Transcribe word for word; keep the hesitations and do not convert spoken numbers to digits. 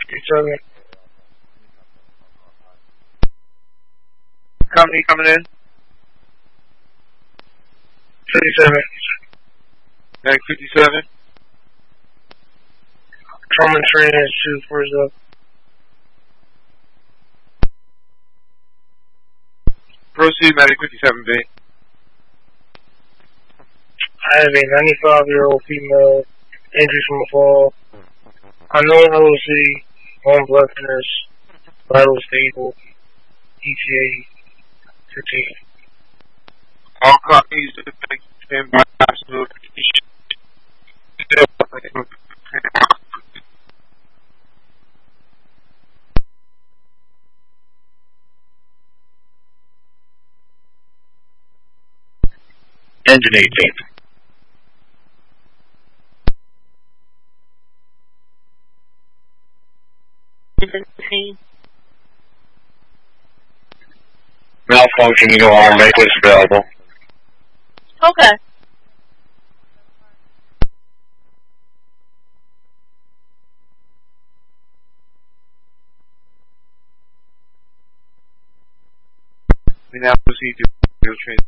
fifty-seven. Company coming in. fifty-seven. Mag fifty-seven. Trauma training is two four zero. Proceed, Medic fifty-seven B. I have a ninety-five-year-old female injured from a fall. Unknown L O C, one blood thinners, vital stable, E T A fifteen. All copies of the stand by absolute. Engine eighteen. Malfunction, you are make this available. Okay. We now proceed to train.